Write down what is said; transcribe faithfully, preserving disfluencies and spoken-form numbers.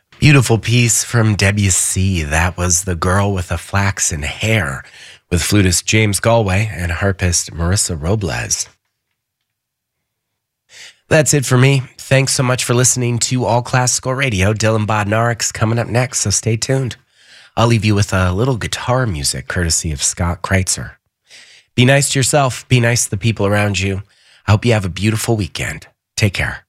Beautiful piece from Debussy. That was The Girl with the Flaxen Hair with flutist James Galway and harpist Marissa Robles. That's it for me. Thanks so much for listening to All Classical Radio. Dylan Bodnarik's coming up next, so stay tuned. I'll leave you with a little guitar music courtesy of Scott Kreitzer. Be nice to yourself. Be nice to the people around you. I hope you have a beautiful weekend. Take care.